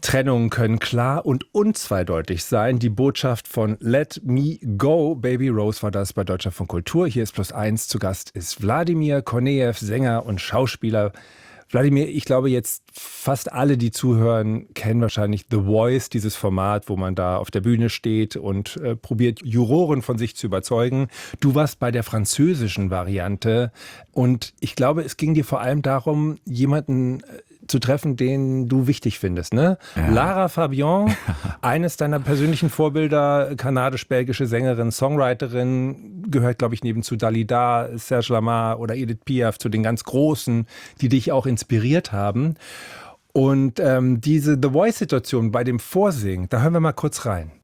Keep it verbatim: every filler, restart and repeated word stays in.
Trennungen können klar und unzweideutig sein. Die Botschaft von Let Me Go, Baby Rose war das bei Deutschlandfunk Kultur. Hier ist Plus eins, zu Gast ist Wladimir Kornejew, Sänger und Schauspieler. Wladimir, ich glaube jetzt fast alle, die zuhören, kennen wahrscheinlich The Voice, dieses Format, wo man da auf der Bühne steht und äh, probiert, Juroren von sich zu überzeugen. Du warst bei der französischen Variante und ich glaube, es ging dir vor allem darum, jemanden zu treffen, den du wichtig findest, ne? Ja. Lara Fabian, eines deiner persönlichen Vorbilder, kanadisch-belgische Sängerin, Songwriterin, gehört, glaube ich, neben zu Dalida, Serge Lama oder Edith Piaf zu den ganz Großen, die dich auch inspiriert haben. Und ähm, diese The Voice-Situation bei dem Vorsingen, da hören wir mal kurz rein.